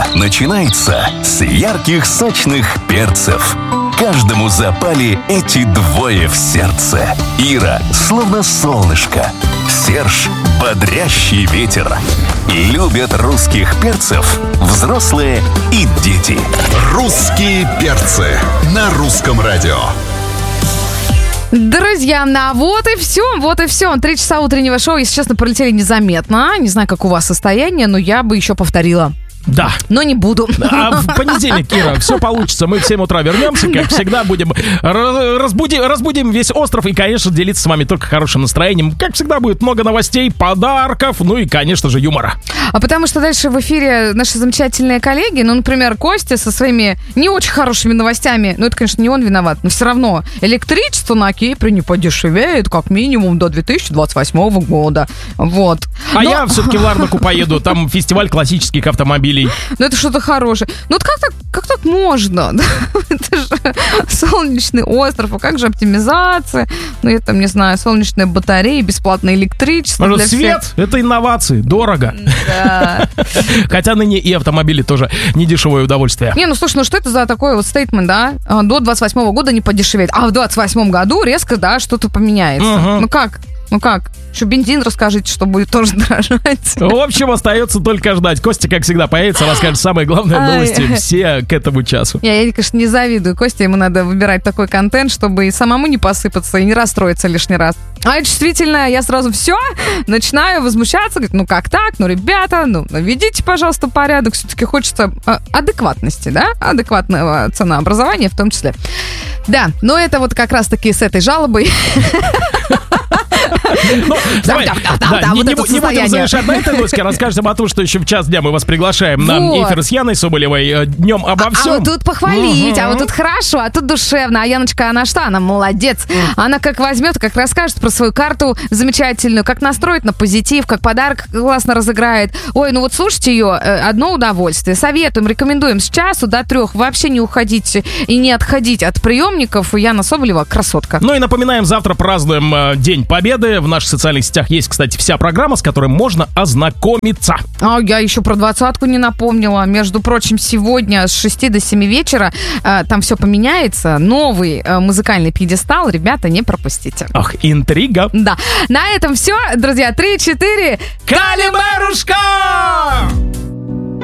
начинается с ярких сочных перцев. Каждому запали эти двое в сердце. Ира, словно солнышко. Серж, бодрящий ветер. Любят русских перцев взрослые и дети. «Русские перцы» на Русском радио. Друзья, вот и все. 3 часа утреннего шоу, если честно, пролетели незаметно. Не знаю, как у вас состояние, но я бы еще повторила. Да. Но не буду. А в понедельник, Кира, все получится. Мы в 7 утра вернемся, как всегда, будем разбудим весь остров и, конечно, делиться с вами только хорошим настроением. Как всегда, будет много новостей, подарков, ну и, конечно же, юмора. А потому что дальше в эфире наши замечательные коллеги, например, Костя со своими не очень хорошими новостями. Это, конечно, не он виноват, но все равно электричество на Кипре не подешевеет как минимум до 2028 года. Вот. Я все-таки в Ларнаку поеду, там фестиваль классических автомобилей. Это что-то хорошее. Как так можно? Это же солнечный остров, а как же оптимизация? Я там не знаю, солнечные батареи, бесплатное электричество. Может, свет? Всех. Это инновации, дорого. Да. Хотя ныне и автомобили тоже недешевое удовольствие. Слушай, что это за такой вот стейтмент, да? До 28 года не подешевеет, а в 28 году резко, да, что-то поменяется. Угу. Как? Еще бензин расскажите, что будет тоже дорожать. В общем, остается только ждать. Костя, как всегда, появится, расскажет самые главные новости все к этому часу. Я, конечно, не завидую Косте. Ему надо выбирать такой контент, чтобы и самому не посыпаться, и не расстроиться лишний раз. А действительно, я сразу начинаю возмущаться. Говорит, как так? Ребята, наведите, пожалуйста, порядок. Все-таки хочется адекватности, да? Адекватного ценообразования в том числе. Да, но это вот как раз-таки с этой жалобой... Не будем завершать на этой носке. Расскажем о том, что еще в час дня мы вас приглашаем на эфир с Яной Соболевой. Днем обо всем. А вот тут похвалить, а вот тут хорошо, а тут душевно. А Яночка, она что? Она молодец. Она как возьмет, как расскажет про свою карту замечательную, как настроит на позитив, как подарок классно разыграет. Ой, слушайте ее, одно удовольствие. Советуем, рекомендуем с часу до 3 вообще не уходить и не отходить от приемников. Яна Соболева красотка. И напоминаем, завтра празднуем День Победы. В наших социальных сетях есть, кстати, вся программа, с которой можно ознакомиться. Я еще про 20-ку не напомнила. Между прочим, сегодня с 6 до 7 вечера там все поменяется. Новый музыкальный пьедестал. Ребята, не пропустите. Ах, интрига. Да. На этом все, друзья. 3-4. Калимарушка!